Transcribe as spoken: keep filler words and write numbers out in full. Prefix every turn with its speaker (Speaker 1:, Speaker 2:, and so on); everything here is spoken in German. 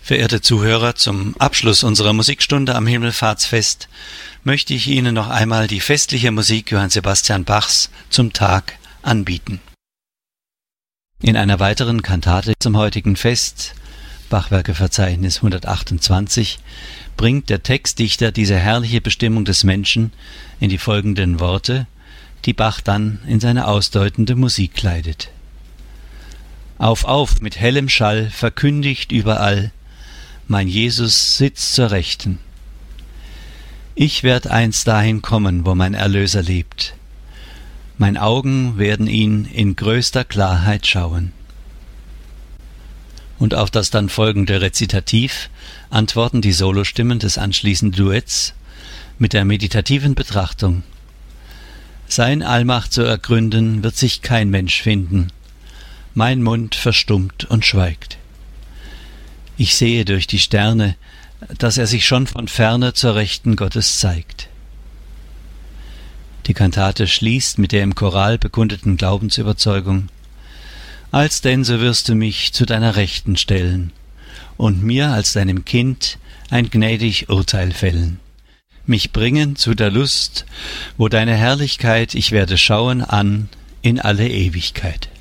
Speaker 1: Verehrte Zuhörer, zum Abschluss unserer Musikstunde am Himmelfahrtsfest möchte ich Ihnen noch einmal die festliche Musik Johann Sebastian Bachs zum Tag anbieten. In einer weiteren Kantate zum heutigen Fest, Bachwerkeverzeichnis hundertachtundzwanzig, bringt der Textdichter diese herrliche Bestimmung des Menschen in die folgenden Worte, die Bach dann in seine ausdeutende Musik kleidet. Auf, auf, mit hellem Schall, verkündigt überall, mein Jesus sitzt zur Rechten. Ich werd einst dahin kommen, wo mein Erlöser lebt. Mein Augen werden ihn in größter Klarheit schauen. Und auf das dann folgende Rezitativ antworten die Solostimmen des anschließenden Duetts mit der meditativen Betrachtung. Sein Allmacht zu ergründen wird sich kein Mensch finden. Mein Mund verstummt und schweigt. Ich sehe durch die Sterne, dass er sich schon von ferne zur Rechten Gottes zeigt. Die Kantate schließt mit der im Choral bekundeten Glaubensüberzeugung: Alsdenn so wirst du mich zu deiner Rechten stellen und mir als deinem Kind ein gnädig Urteil fällen, mich bringen zu der Lust, wo deine Herrlichkeit ich werde schauen an in alle Ewigkeit.